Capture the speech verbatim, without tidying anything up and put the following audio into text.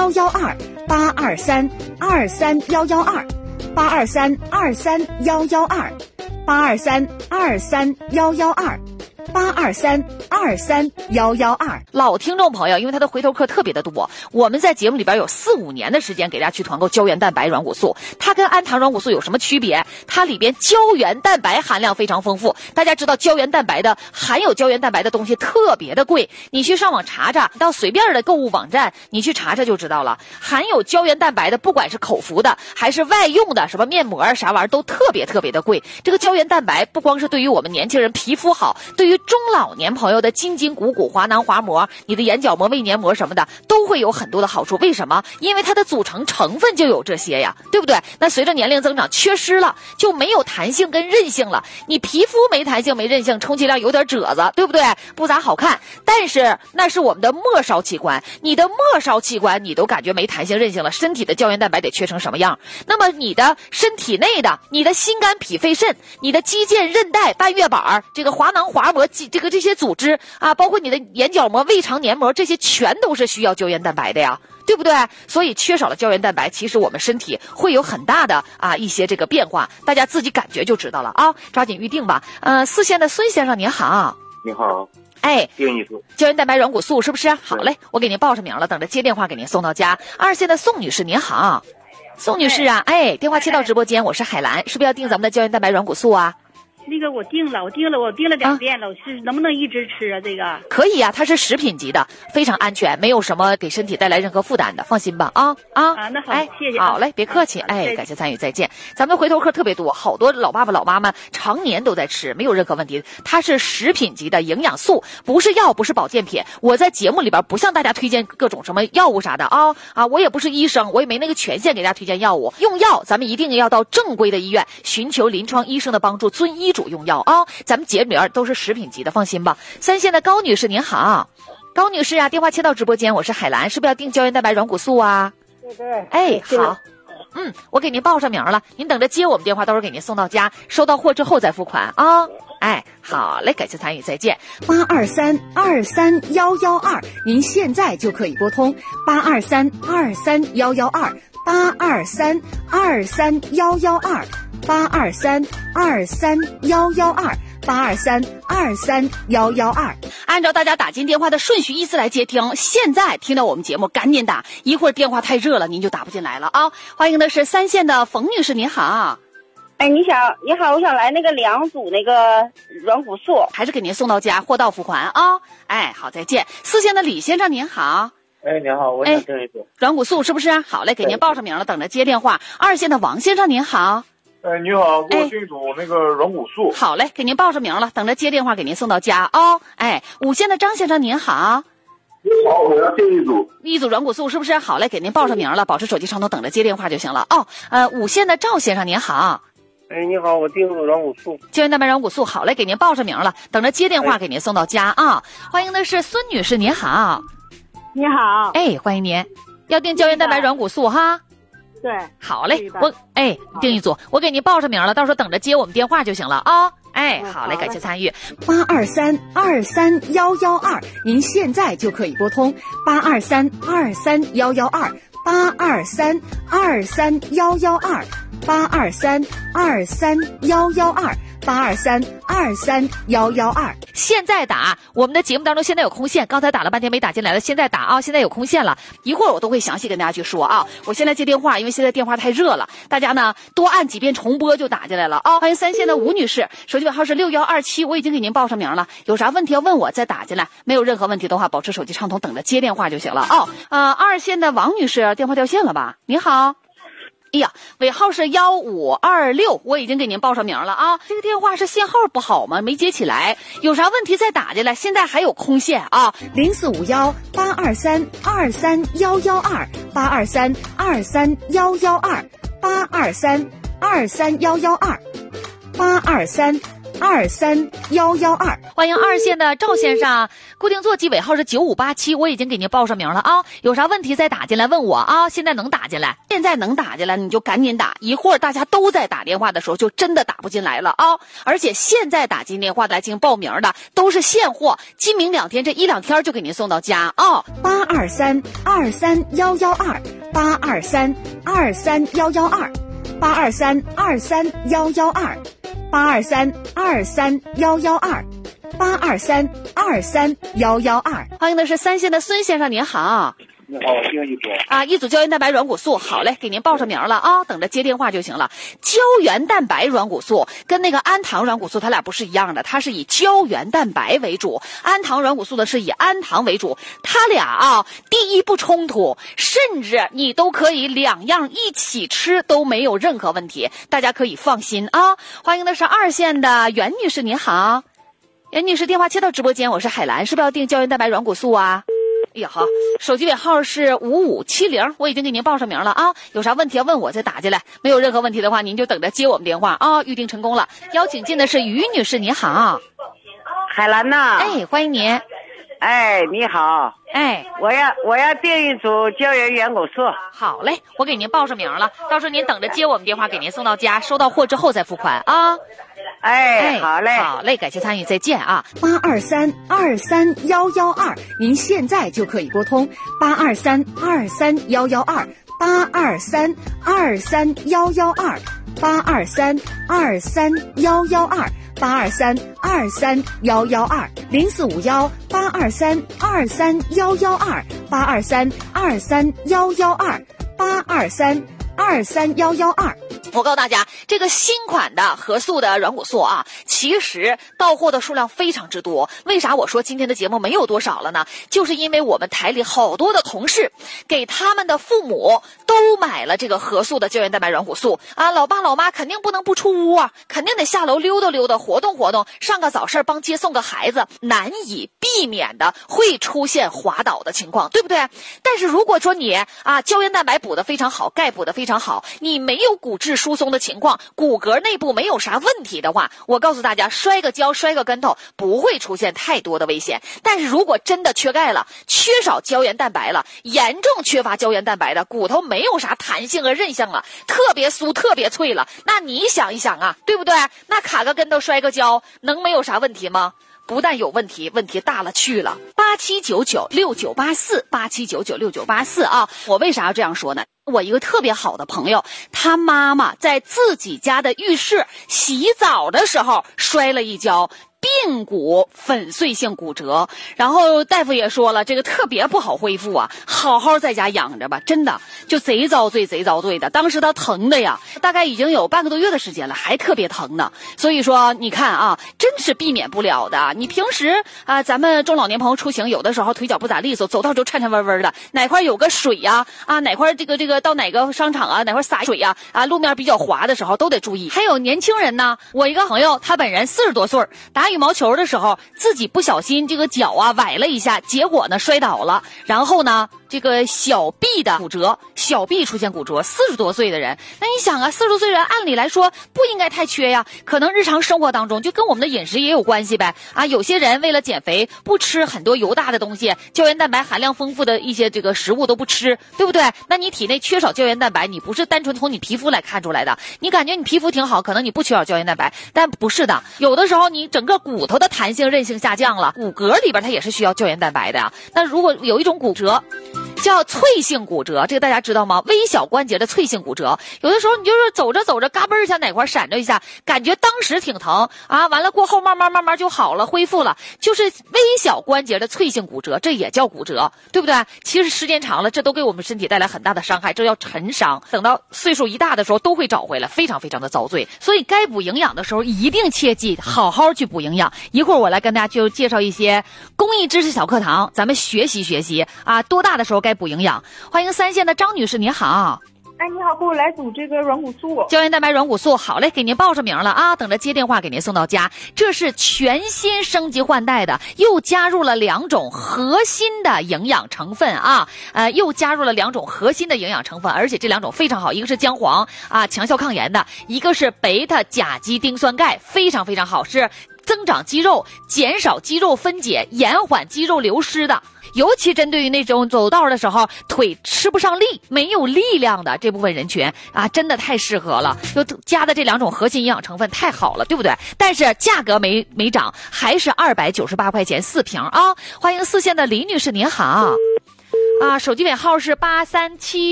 幺幺二八二三二三幺幺二八二三二三幺幺二八二三二三幺幺二八二三二三幺幺二。 老听众朋友，因为他的回头客特别的多，我们在节目里边有四五年的时间给大家去团购胶原蛋白软骨素。它跟氨糖软骨素有什么区别？它里边胶原蛋白含量非常丰富。大家知道胶原蛋白的含有胶原蛋白的东西特别的贵，你去上网查查，到随便的购物网站你去查查就知道了。含有胶原蛋白的，不管是口服的还是外用的，什么面膜啥玩意儿都特别特别的贵。这个胶原蛋白不光是对于我们年轻人皮肤好，对于中老年朋友的筋筋骨骨、滑囊滑膜、你的眼角膜、胃黏膜什么的都会有很多的好处。为什么？因为它的组成成分就有这些呀，对不对？那随着年龄增长缺失了，就没有弹性跟韧性了。你皮肤没弹性没韧性，充其量有点褶子，对不对？不咋好看。但是那是我们的末梢器官，你的末梢器官你都感觉没弹性韧性了，身体的胶原蛋白得缺成什么样？那么你的身体内的，你的心肝脾肺肾，你的肌腱韧带半月板，这个滑囊滑膜，这个这些组织啊，包括你的眼角膜、胃肠黏膜，这些全都是需要胶原蛋白的呀，对不对？所以缺少了胶原蛋白，其实我们身体会有很大的啊一些这个变化，大家自己感觉就知道了啊，抓紧预定吧。呃，四线的孙先生您好。 你好。 哎， 定一次胶原蛋白软骨素是不是？好嘞，我给您报上名了，等着接电话给您送到家。二线的宋女士您好。宋女士啊，哎，电话切到直播间，我是海兰，是不是要订咱们的胶原蛋白软骨素啊？ 那个我订了，我订了，我订了两遍了，我是能不能一直吃啊？这个可以啊，它是食品级的，非常安全，没有什么给身体带来任何负担的，放心吧啊啊！ 啊，那好， 哎， 谢谢， 好嘞，别客气，哎，感谢参与，再见。咱们的回头客特别多，好多老爸爸老妈妈常年都在吃，没有任何问题。它是食品级的营养素，不是药，不是保健品。我在节目里边不向大家推荐各种什么药物啥的啊啊，我也不是医生，我也没那个权限给大家推荐药物。用药咱们一定要到正规的医院，寻求临床医生的帮助，遵医嘱用药啊。咱们节目里边都是食品级的，放心吧。三线的高女士您好。高女士啊，电话切到直播间，我是海兰，是不是要订胶原蛋白软骨素啊？ 对对。 哎，好。嗯，我给您报上名了，您等着接我们电话，到时候给您送到家，收到货之后再付款啊。哎，好嘞，感谢参与，再见。 八二三二三幺幺二，您现在就可以拨通八二三二三幺幺二八二三二三幺幺二八二三二三幺幺二八二三二三幺幺二。 按照大家打进电话的顺序依次来接听，现在听到我们节目赶紧打，一会儿电话太热了您就打不进来了啊。欢迎的是三线的冯女士您好。 哎，你想你好，我想来那个两组那个软骨素， 还是给您送到家，货到付款啊。哎，好，再见。四线的李先生您好。 哎，您好，我想订一组软骨素是不是？好嘞，给您报上名了，等着接电话。二线的王先生您好。 哎，你好，给我订一组那个软骨素。 好嘞，给您报上名了，等着接电话给您送到家哦。哎，五线的张先生您好。 好，我要订一组一组软骨素是不是？好嘞，给您报上名了，保持手机畅通，等着接电话就行了哦。呃，五线的赵先生您好。 哎，你好，我订一组软骨素。 胶原蛋白软骨素，好嘞，给您报上名了，等着接电话给您送到家啊。欢迎的是孙女士您好。 你好。 哎，欢迎您，要订胶原蛋白软骨素哈。 对， 好嘞，我哎订一组，我给您报上名了，到时候等着接我们电话就行了啊。哎，好嘞，感谢参与。 八二三二三幺幺二，您现在就可以拨通八二三二三幺幺二八二三二三幺幺二八二三二三幺幺二八二三二三幺幺二。 现在打，我们的节目当中现在有空线，刚才打了半天没打进来了，现在打啊，现在有空线了，一会儿我都会详细跟大家去说啊。我现在接电话，因为现在电话太热了，大家呢多按几遍重播就打进来了啊。欢迎三线的吴女士，手机尾号是六幺二七，我已经给您报上名了，有啥问题要问我再打进来，没有任何问题的话，保持手机畅通，等着接电话就行了啊。呃，二线的王女士，电话掉线了吧？你好。哎呀，尾号是幺五二六，我已经给您报上名了啊。这个电话是信号不好吗？没接起来，有啥问题再打进来，现在还有空线啊。 零四五幺八二三二三幺幺二八二三二三幺幺二八二三二三幺幺二八二三二三幺幺二。 欢迎二线的赵先生，固定座机尾号是九五八七，我已经给您报上名了啊，有啥问题再打进来问我啊，现在能打进来，现在能打进来你就赶紧打，一会儿大家都在打电话的时候就真的打不进来了啊！而且现在打进电话来进行报名的都是现货，今明两天这一两天就给您送到家啊！ 八二三二三幺幺二，八二三二三幺幺二，八二三二三幺幺二，八二三二三幺幺二，八二三二三幺幺二。 欢迎的是三线的孙先生，您好。 你好，我订一组啊，一组胶原蛋白软骨素，好嘞，给您报上名了啊，等着接电话就行了。胶原蛋白软骨素跟那个氨糖软骨素它俩不是一样的，它是以胶原蛋白为主，氨糖软骨素呢是以氨糖为主，它俩啊第一不冲突，甚至你都可以两样一起吃都没有任何问题，大家可以放心啊。欢迎的是二线的袁女士，您好。袁女士，电话接到直播间，我是海兰，是不是要订胶原蛋白软骨素啊？哎呀好，手机尾号是五五七零，我已经给您报上名了啊，有啥问题要问我再打进来，没有任何问题的话您就等着接我们电话啊，预定成功了。邀请进的是于女士，您好。 海兰呐， 哎，欢迎您。 哎，你好， 哎， 我要我要订一组胶原软骨素。 好嘞，我给您报上名了，到时候您等着接我们电话，给您送到家，收到货之后再付款啊。 哎， 哎， 好嘞， 好嘞，感谢参与，再见啊。 八二三二三幺幺二，您现在就可以拨通八二三二三幺幺二，八二三二三幺幺二，八二三二三幺幺二，八二三二三幺幺二，零四五幺八二三二三幺幺二，八二三二三幺幺二，八二三二三幺幺二。 我告诉大家，这个新款的核素的软骨素啊，其实到货的数量非常之多。为啥我说今天的节目没有多少了呢？就是因为我们台里好多的同事给他们的父母都买了这个核素的胶原蛋白软骨素啊，老爸老妈肯定不能不出屋啊，肯定得下楼溜达溜达，活动活动，上个早市帮接送个孩子，难以避免的会出现滑倒的情况，对不对？但是如果说你啊胶原蛋白补得非常好，钙补得非常好，你没有骨质疏松的情况，骨骼内部没有啥问题的话，我告诉大家，摔个跤摔个跟头不会出现太多的危险。但是如果真的缺钙了，缺少胶原蛋白了，严重缺乏胶原蛋白的骨头没有啥弹性和韧性了，特别酥特别脆了，那你想一想啊，对不对？那卡个跟头摔个跤能没有啥问题吗？不但有问题，问题大了去了。八七九九六九八四，八七九九六九八四啊！我为啥要这样说呢？我一个特别好的朋友，他妈妈在自己家的浴室洗澡的时候摔了一跤，髌骨粉碎性骨折，然后大夫也说了，这个特别不好恢复啊，好好在家养着吧，真的就贼遭罪贼遭罪的。当时他疼的呀，大概已经有半个多月的时间了，还特别疼呢。所以说你看啊，真是避免不了的。你平时啊，咱们中老年朋友出行，有的时候腿脚不咋利索，走道就颤颤巍巍的，哪块有个水呀、啊，啊哪块这个这个到哪个商场啊，哪块洒水呀、啊，啊路面比较滑的时候都得注意。还有年轻人呢，我一个朋友，他本人四十多岁，打羽毛球的时候自己不小心这个脚啊崴了一下，结果呢摔倒了，然后呢这个小臂的骨折，小臂出现骨折，四十多岁的人，那你想啊，四十多岁人按理来说不应该太缺呀，可能日常生活当中就跟我们的饮食也有关系呗啊，有些人为了减肥不吃很多油大的东西，胶原蛋白含量丰富的一些这个食物都不吃，对不对？那你体内缺少胶原蛋白，你不是单纯从你皮肤来看出来的，你感觉你皮肤挺好，可能你不缺少胶原蛋白，但不是的，有的时候你整个骨头的弹性韧性下降了，骨骼里边它也是需要胶原蛋白的呀。那如果有一种骨折叫脆性骨折，这个大家知道吗？微小关节的脆性骨折，有的时候你就是走着走着嘎嘣一下哪块闪着一下，感觉当时挺疼啊，完了过后慢慢慢慢就好了，恢复了，就是微小关节的脆性骨折，这也叫骨折，对不对？其实时间长了，这都给我们身体带来很大的伤害，这叫陈伤，等到岁数一大的时候都会找回来，非常非常的遭罪。所以该补营养的时候一定切记好好去补营养。一会儿我来跟大家就介绍一些公益知识小课堂，咱们学习学习啊，多大的时候该补营养。欢迎三线的张女士，您好。 哎， 哎，你好，给我来组这个软骨素。 胶原蛋白软骨素，好嘞，给您报上名了啊，等着接电话给您送到家。这是全新升级换代的，又加入了两种核心的营养成分啊，呃，又加入了两种核心的营养成分，而且这两种非常好，一个是姜黄啊，强效抗炎的，一个是贝塔甲基丁酸钙，非常非常好，是增长肌肉、减少肌肉分解、延缓肌肉流失的。尤其针对于那种走道的时候腿吃不上力、没有力量的这部分人群啊，真的太适合了。就加的这两种核心营养成分太好了，对不对？但是价格没没涨，还是二百九十八块钱四瓶啊！欢迎四线的李女士，您好，啊，手机尾号是八三七。